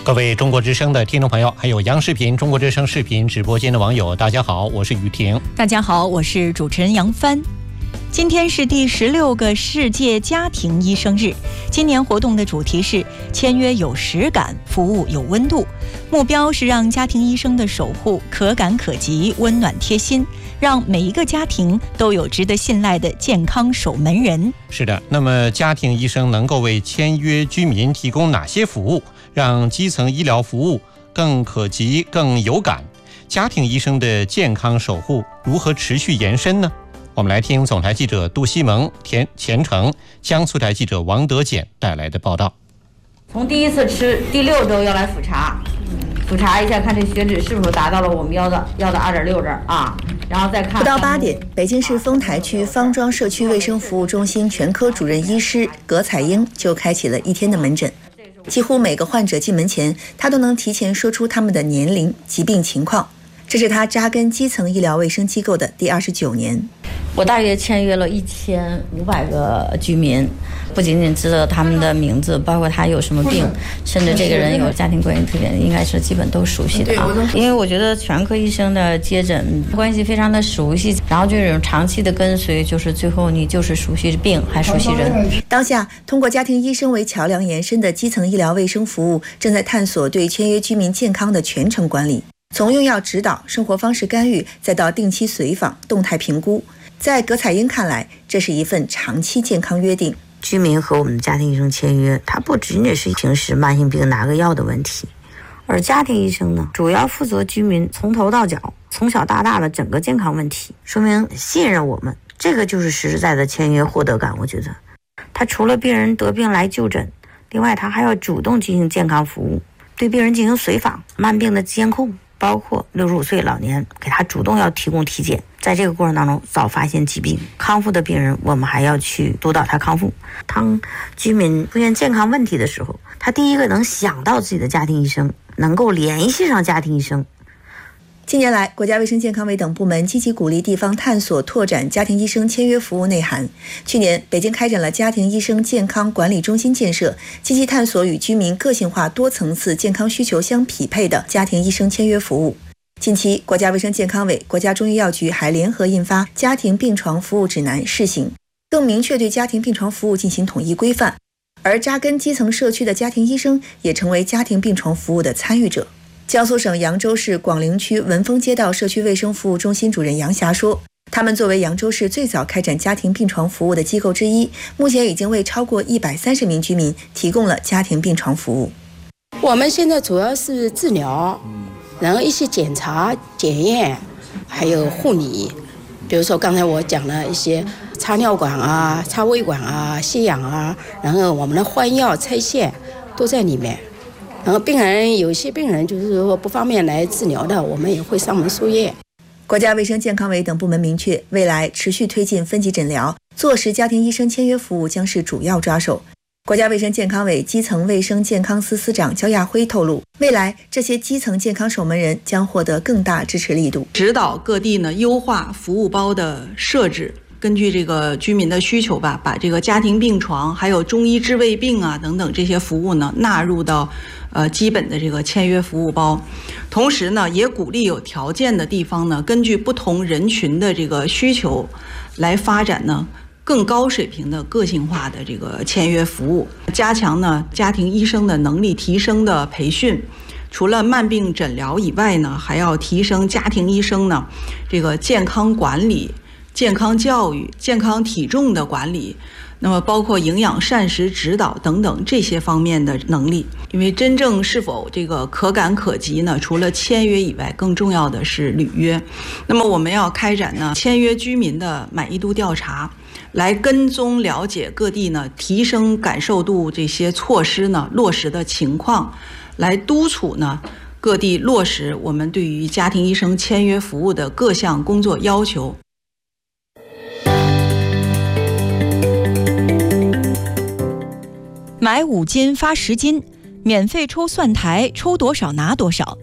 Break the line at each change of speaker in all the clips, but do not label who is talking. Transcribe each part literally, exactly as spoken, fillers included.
各位中国之声的听众朋友，还有央视频中国之声视频直播间的网友，大家好，我是雨婷。
大家好，我是主持人杨帆。今天是第十六个世界家庭医生日，今年活动的主题是签约有实感，服务有温度，目标是让家庭医生的守护可感可及，温暖贴心，让每一个家庭都有值得信赖的健康守门人。
是的，那么家庭医生能够为签约居民提供哪些服务，让基层医疗服务更可及、更有感？家庭医生的健康守护如何持续延伸呢？我们来听总台记者杜西蒙、田钱成、江苏台记者王德简带来的报道。
从第一次吃第六周要来复查，复查一下看这血脂是否达到了我们要的要的二点六这儿啊，然后再看。
不到八点，北京市丰台区方庄社区卫生服务中心全科主任医师葛彩英就开启了一天的门诊。几乎每个患者进门前，他都能提前说出他们的年龄、疾病情况。这是他扎根基层医疗卫生机构的第二十九年。
我大约签约了一千五百个居民，不仅仅知道他们的名字，包括他有什么病，甚至这个人有家庭关系特点，应该是基本都熟悉的啊。因为我觉得全科医生的接诊关系非常的熟悉，然后这种长期的跟随，就是最后你就是熟悉病还熟悉人。
当下，通过家庭医生为桥梁延伸的基层医疗卫生服务，正在探索对签约居民健康的全程管理，从用药指导、生活方式干预，再到定期随访、动态评估。在葛彩英看来，这是一份长期健康约定。
居民和我们的家庭医生签约，它不仅仅是平时慢性病拿个药的问题，而家庭医生呢，主要负责居民从头到脚、从小到大的整个健康问题，说明信任我们，这个就是实实在在的签约获得感。我觉得，他除了病人得病来就诊，另外他还要主动进行健康服务，对病人进行随访、慢病的监控。包括六十五岁老年给他主动要提供体检，在这个过程当中早发现疾病，康复的病人我们还要去督导他康复。当居民出现健康问题的时候，他第一个能想到自己的家庭医生，能够联系上家庭医生。
近年来，国家卫生健康委等部门积极鼓励地方探索拓展家庭医生签约服务内涵。去年，北京开展了家庭医生健康管理中心建设，积极探索与居民个性化多层次健康需求相匹配的家庭医生签约服务。近期，国家卫生健康委、国家中医药局还联合印发《家庭病床服务指南》试行，更明确对家庭病床服务进行统一规范。而扎根基层社区的家庭医生也成为家庭病床服务的参与者。江苏省扬州市广陵区文峰街道社区卫生服务中心主任杨霞说，他们作为扬州市最早开展家庭病床服务的机构之一，目前已经为超过一百三十名居民提供了家庭病床服务。
我们现在主要是治疗，然后一些检查、检验，还有护理。比如说刚才我讲了一些插尿管啊、插胃管啊、吸氧啊，然后我们的换药、拆线都在里面。然后病人有些病人就是说不方便来治疗的，我们也会上门输液。
国家卫生健康委等部门明确，未来持续推进分级诊疗，坐实家庭医生签约服务将是主要抓手。国家卫生健康委基层卫生健康司司长焦亚辉透露，未来这些基层健康守门人将获得更大支持力度，
指导各地呢优化服务包的设置。根据这个居民的需求吧，把这个家庭病床还有中医治胃病啊等等这些服务呢纳入到呃基本的这个签约服务包。同时呢，也鼓励有条件的地方呢，根据不同人群的这个需求来发展呢更高水平的个性化的这个签约服务，加强呢家庭医生的能力提升的培训。除了慢病诊疗以外呢，还要提升家庭医生呢这个健康管理、健康教育、健康体重的管理，那么包括营养膳食指导等等这些方面的能力。因为真正是否这个可感可及呢，除了签约以外，更重要的是履约。那么我们要开展呢签约居民的满意度调查，来跟踪了解各地呢提升感受度这些措施呢落实的情况，来督促呢各地落实我们对于家庭医生签约服务的各项工作要求。
买五斤发十斤，免费抽蒜苔，抽多少拿多少。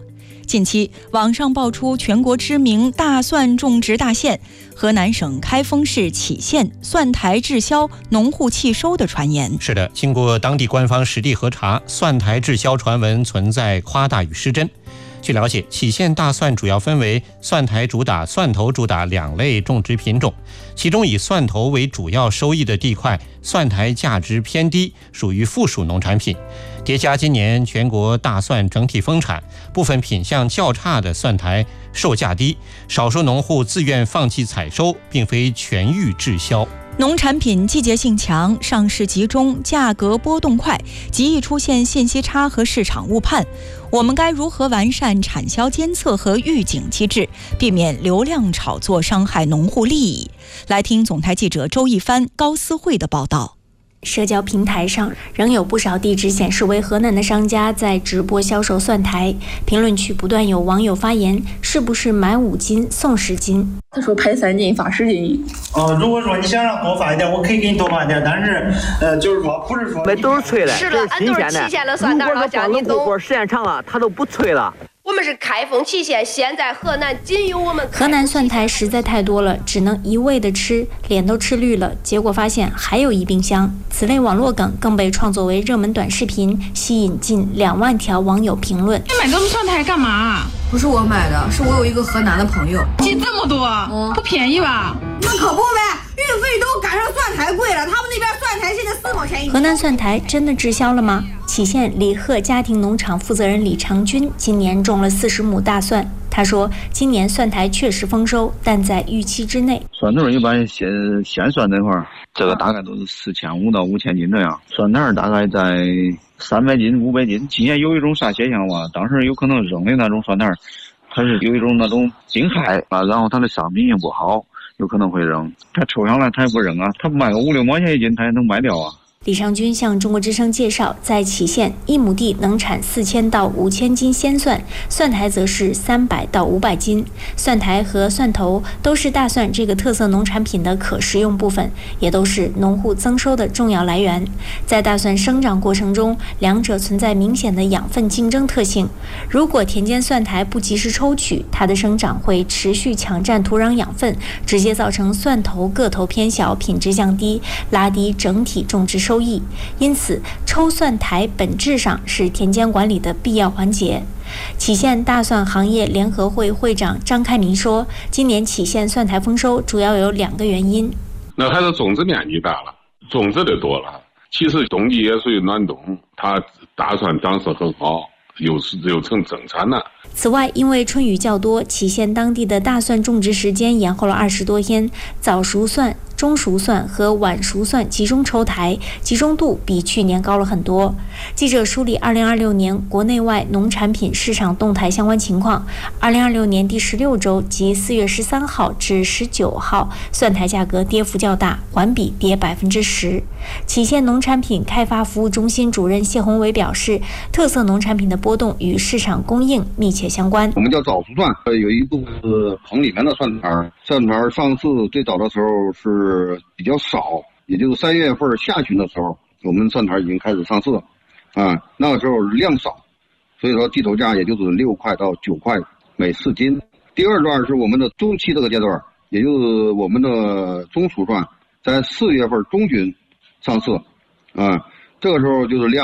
近期，网上爆出全国知名大蒜种植大县河南省开封市杞县蒜台滞销、农户弃收的传言。
是的，经过当地官方实地核查，蒜台滞销传闻存在夸大与失真。据了解，杞县大蒜主要分为蒜台主打、蒜头主打两类种植品种，其中以蒜头为主要收益的地块，蒜台价值偏低，属于附属农产品。叠加今年全国大蒜整体丰产，部分品相较差的蒜台售价低，少数农户自愿放弃采收，并非全域滞销。
农产品季节性强，上市集中，价格波动快，极易出现信息差和市场误判。我们该如何完善产销监测和预警机制，避免流量炒作伤害农户利益？来听总台记者周一帆、高思慧的报道。
社交平台上仍有不少地址显示为河南的商家在直播销售蒜台，评论区不断有网友发言：是不是买五斤送十斤？
他说拍三斤发十斤。
哦，如果说你想让多发一点，我可以给你多发一点，但是呃，就是说不是说
买都是催的，
是了，俺都是杞县的蒜台，老乡，你懂。
如果时间长了，它都不催了。
我们是开封杞县，现在河南仅有我们。
河南蒜台实在太多了，只能一味的吃，脸都吃绿了。结果发现还有一冰箱。此类网络梗更被创作为热门短视频，吸引近两万条网友评论。
你买这么蒜台干嘛？
不是我买的，是我有一个河南的朋友。
寄这么多，嗯，不便宜吧？
那可不呗，运费都赶上蒜台贵了，他们那边蒜台现在四毛钱一斤。
河南蒜台真的滞销了吗？杞县李贺家庭农场负责人李长军今年种了四十亩大蒜，他说今年蒜台确实丰收，但在预期之内。
蒜头一般鲜鲜蒜那块儿，这个大概都是四千五到五千斤这样，蒜台大概在三百斤、五百斤。今年有一种啥现象吧？当时有可能扔的那种蒜台，它是有一种那种病害啊，然后它的商品也不好，有可能会扔。它抽上来它也不扔啊，它卖个五六毛钱一斤，它也能卖掉啊。
李长军向中国之声介绍，在杞县一亩地能产四千到五千斤鲜蒜，蒜台则是三百到五百斤。蒜台和蒜头都是大蒜这个特色农产品的可食用部分，也都是农户增收的重要来源。在大蒜生长过程中，两者存在明显的养分竞争特性。如果田间蒜台不及时抽取，它的生长会持续抢占土壤养分，直接造成蒜头个头偏小、品质降低，拉低整体种植收益。收益，因此抽蒜台本质上是田间管理的必要环节。杞县大蒜行业联合会会长张开民说，今年杞县蒜台丰收主要有两个原因。
那还是种植面积大了，种植的多了。其实冬季也属于暖冬，它大蒜长势很好，又是又成增产了。
此外，因为春雨较多，杞县当地的大蒜种植时间延后了二十多天，早熟蒜、中熟蒜和晚熟蒜集中抽台，集中度比去年高了很多。记者梳理二零二六年国内外农产品市场动态相关情况。二零二六年第十六周即四月十三号至十九号，蒜台价格跌幅较大，环比跌百分之十。杞县农产品开发服务中心主任谢宏伟表示，特色农产品的波动与市场供应密切相关。
我们叫早熟蒜，有一部分是棚里面的蒜台，蒜台上市最早的时候是比较少，也就是三月份下旬的时候，我们蒜台已经开始上市，啊，那个时候量少，所以说地头价也就是六块到九块每四斤。第二段是我们的中期这个阶段，也就是我们的中熟蒜，在四月份中旬上市，啊，这个时候就是量。